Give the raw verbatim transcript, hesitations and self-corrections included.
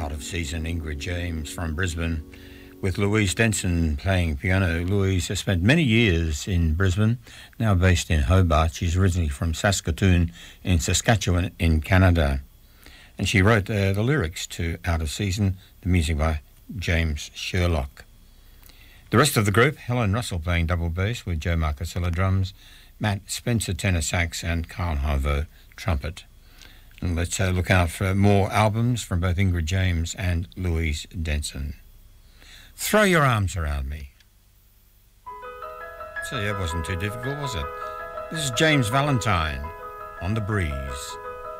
Out of season, Ingrid James from Brisbane, with Louise Denson playing piano. Louise has spent many years in Brisbane, now based in Hobart. She's originally from Saskatoon in Saskatchewan in Canada. And she wrote uh, the lyrics to Out of Season, the music by James Sherlock. The rest of the group, Helen Russell playing double bass with Joe Marcasella drums, Matt Spencer tenor sax and Carl Harvo trumpet. And let's uh, look out for more albums from both Ingrid James and Louise Denson. Throw Your Arms Around Me. So yeah, it wasn't too difficult, was it? This is James Valentine on The Breeze.